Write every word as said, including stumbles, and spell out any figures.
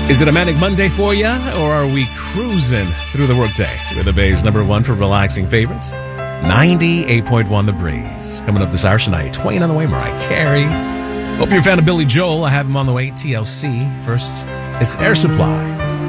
Is it a manic Monday for you, or are we cruising through the workday with the Bay's number one for relaxing favorites? ninety-eight point one The Breeze. Coming up this hour tonight, Twain on the way, Mariah Carey. Hope you're a fan of Billy Joel. I have him on the way, T L C. First, it's Air Supply.